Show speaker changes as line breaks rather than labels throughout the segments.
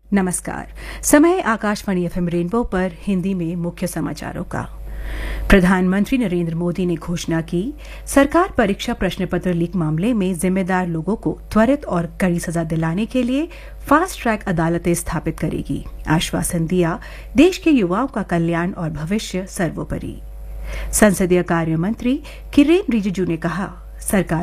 नमस्कार। समय Akashvani FM rainbow पर हिंदी में मुख्य समाचारों का। प्रधानमंत्री नरेंद्र मोदी ने घोषणा की, सरकार परीक्षा प्रश्न पत्र लीक मामले में जिम्मेदार लोगों को त्वरित और कड़ी सजा दिलाने के लिए फास्ट ट्रैक अदालतें स्थापित करेगी। आश्वासन दिया, देश के युवाओं का कल्याण और भविष्य सर्वोपरि। संसदीय कार्य मंत्री किरेन रिजिजू ने कहा, सरकार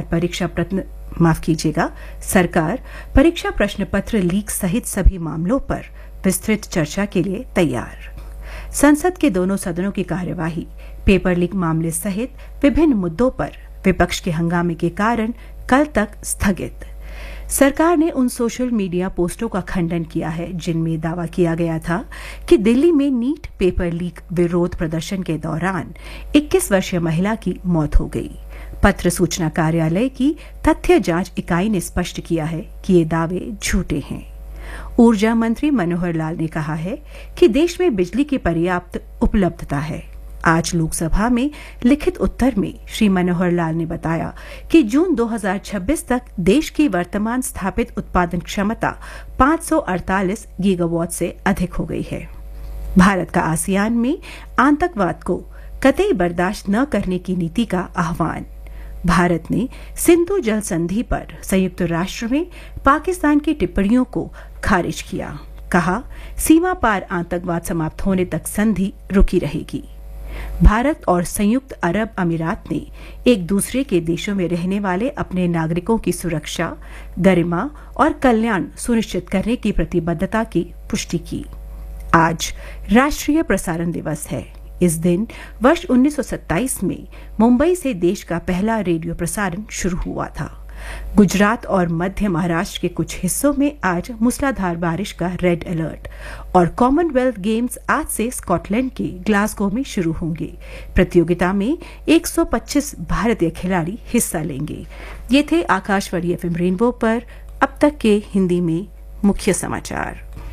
परीक्षा प्रश्न पत्र लीक सहित सभी मामलों पर विस्तृत चर्चा के लिए तैयार। संसद के दोनों सदनों की कार्यवाही पेपर लीक मामले सहित विभिन्न मुद्दों पर विपक्ष के हंगामे के कारण कल तक स्थगित। सरकार ने उन सोशल मीडिया पोस्टों का खंडन किया है जिनमें दावा किया गया था कि दिल्ली में नीट पेपर लीक विरोध प्रदर्शन के दौरान 21 वर्षीय महिला की मौत हो गई। पत्र सूचना कार्यालय की तथ्य जांच इकाई ने स्पष्ट किया है कि ये दावे झूठे हैं। ऊर्जा मंत्री मनोहर लाल ने कहा है कि देश में बिजली की पर्याप्त उपलब्धता है। आज लोकसभा में लिखित उत्तर में श्री मनोहर लाल ने बताया कि जून 2026 तक देश की वर्तमान स्थापित उत्पादन क्षमता 548 गीगावाट से अधिक हो गई है। भारत का आसियान में आतंकवाद को कतई बर्दाश्त न करने की नीति का आह्वान। भारत ने सिंधु जल संधि पर संयुक्त राष्ट्र में पाकिस्तान की टिप्पणियों को खारिज किया। कहा, सीमा पार आतंकवाद समाप्त होने तक संधि रुकी रहेगी। भारत और संयुक्त अरब अमीरात ने एक दूसरे के देशों में रहने वाले अपने नागरिकों की सुरक्षा, गरिमा और कल्याण सुनिश्चित करने की प्रतिबद्धता की पुष्टि की। आज राष्ट्रीय प्रसारण दिवस है। इस दिन वर्ष 1927 में मुंबई से देश का पहला रेडियो प्रसारण शुरू हुआ था। गुजरात और मध्य महाराष्ट्र के कुछ हिस्सों में आज मूसलाधार बारिश का रेड अलर्ट। और कॉमनवेल्थ गेम्स आज से स्कॉटलैंड के ग्लासगो में शुरू होंगे। प्रतियोगिता में 125 भारतीय खिलाड़ी हिस्सा लेंगे। ये थे आकाशवाणी एफएम रेनबो पर अब तक के हिंदी में मुख्य समाचार।